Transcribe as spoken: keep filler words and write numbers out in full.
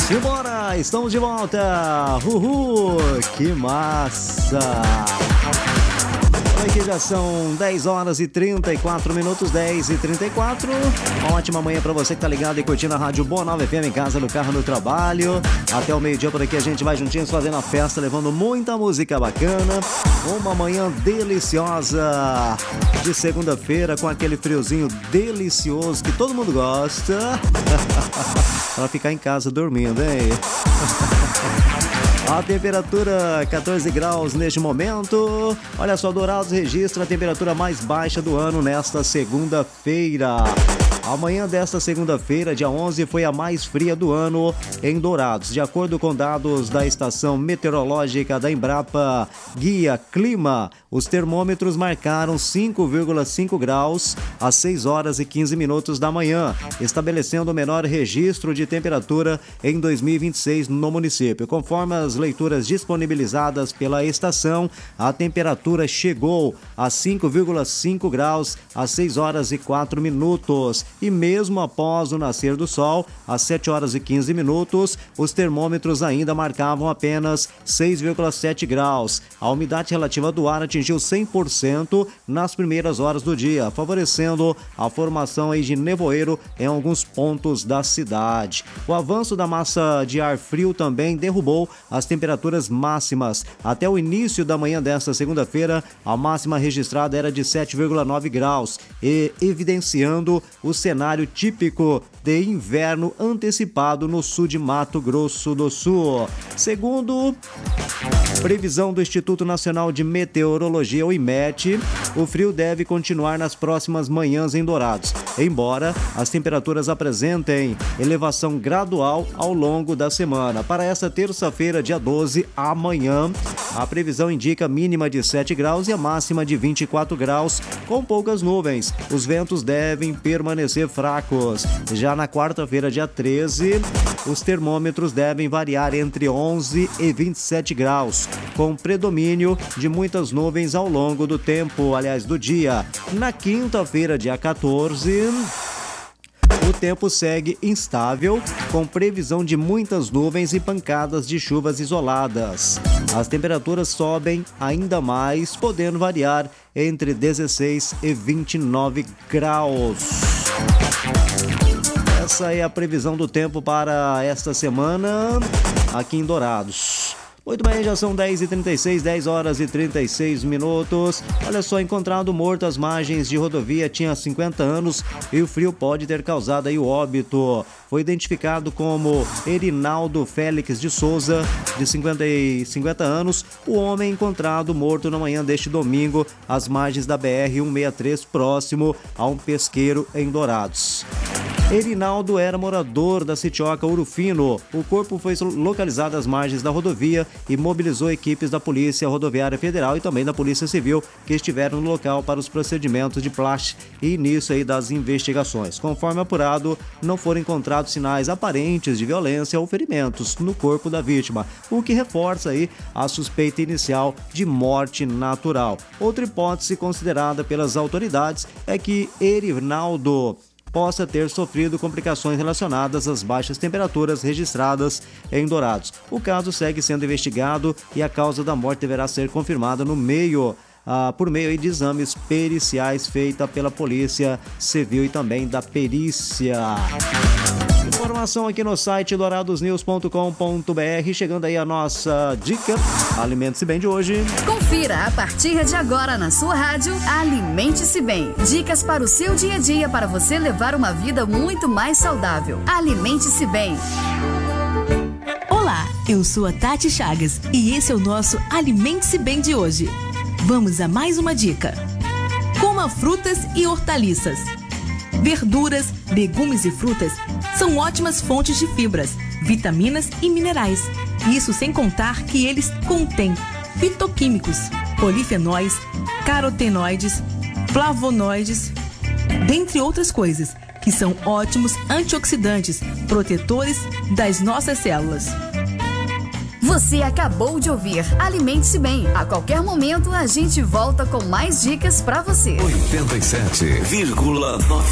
Simbora, estamos de volta. Uhul, que massa. Aqui já são dez horas e trinta e quatro minutos, dez e trinta e quatro. Uma ótima manhã pra você que tá ligado e curtindo a Rádio Boa Nova F M em casa, no carro, no trabalho. Até o meio-dia por aqui a gente vai juntinhos fazendo a festa, levando muita música bacana. Uma manhã deliciosa de segunda-feira com aquele friozinho delicioso que todo mundo gosta. Pra ficar em casa dormindo, hein? A temperatura quatorze graus neste momento. Olha só, Dourados registra a temperatura mais baixa do ano nesta segunda-feira. A manhã desta segunda-feira, dia onze, foi a mais fria do ano em Dourados. De acordo com dados da estação meteorológica da Embrapa Guia Clima, os termômetros marcaram cinco vírgula cinco graus às seis horas e quinze minutos da manhã, estabelecendo o menor registro de temperatura em dois mil e vinte e seis no município. Conforme as leituras disponibilizadas pela estação, a temperatura chegou a cinco vírgula cinco graus às seis horas e quatro minutos. E mesmo após o nascer do sol, às sete horas e quinze minutos, os termômetros ainda marcavam apenas seis vírgula sete graus. A umidade relativa do ar atingiu cem por cento nas primeiras horas do dia, favorecendo a formação aí de nevoeiro em alguns pontos da cidade. O avanço da massa de ar frio também derrubou as temperaturas máximas. Até o início da manhã desta segunda-feira, a máxima registrada era de sete vírgula nove graus, e evidenciando o cenário típico de inverno antecipado no sul de Mato Grosso do Sul. Segundo previsão do Instituto Nacional de Meteorologia, o IMET, o frio deve continuar nas próximas manhãs em Dourados, embora as temperaturas apresentem elevação gradual ao longo da semana. Para esta terça-feira, dia doze, amanhã, a previsão indica mínima de sete graus e a máxima de vinte e quatro graus, com poucas nuvens. Os ventos devem permanecer fracos. Já na quarta-feira, dia treze, os termômetros devem variar entre onze e vinte e sete graus, com predomínio de muitas nuvens ao longo do tempo, aliás, do dia. Na quinta-feira, dia quatorze, o tempo segue instável, com previsão de muitas nuvens e pancadas de chuvas isoladas. As temperaturas sobem ainda mais, podendo variar entre dezesseis e vinte e nove graus. Essa é a previsão do tempo para esta semana aqui em Dourados. Muito bem, já são dez e trinta e seis, dez horas e trinta e seis minutos. Olha só, encontrado morto às margens de rodovia, tinha cinquenta anos e o frio pode ter causado aí o óbito. Foi identificado como Erinaldo Félix de Souza, de cinquenta, e cinquenta anos, o homem encontrado morto na manhã deste domingo às margens da B R cento e sessenta e três, próximo a um pesqueiro em Dourados. Erinaldo era morador da Sitioca Urufino. O corpo foi localizado às margens da rodovia e mobilizou equipes da Polícia Rodoviária Federal e também da Polícia Civil, que estiveram no local para os procedimentos de praxe e início aí das investigações. Conforme apurado, não foram encontrados sinais aparentes de violência ou ferimentos no corpo da vítima, o que reforça aí a suspeita inicial de morte natural. Outra hipótese considerada pelas autoridades é que Erinaldo possa ter sofrido complicações relacionadas às baixas temperaturas registradas em Dourados. O caso segue sendo investigado e a causa da morte deverá ser confirmada no meio, ah, por meio de exames periciais feita pela Polícia Civil e também da perícia. Informação aqui no site dourados news ponto com ponto b r. Chegando aí a nossa dica, alimente-se bem de hoje. Confira a partir de agora na sua rádio Alimente-se Bem. Dicas para o seu dia a dia para você levar uma vida muito mais saudável. Alimente-se Bem. Olá, eu sou a Tati Chagas e esse é o nosso Alimente-se Bem de hoje. Vamos a mais uma dica. Coma frutas e hortaliças. Verduras, legumes e frutas são ótimas fontes de fibras, vitaminas e minerais. Isso sem contar que eles contêm fitoquímicos, polifenóis, carotenoides, flavonoides, dentre outras coisas, que são ótimos antioxidantes, protetores das nossas células. Você acabou de ouvir Alimente-se Bem. A qualquer momento a gente volta com mais dicas pra você. oitenta e sete vírgula nove